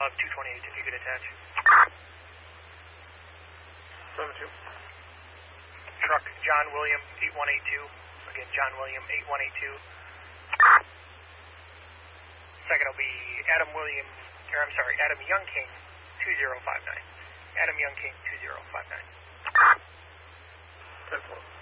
228 if you could attach. 72. Truck John William 8182. Again, John William 8182. Second will be Adam Young King 2059. Adam Young King 2059. 10-4.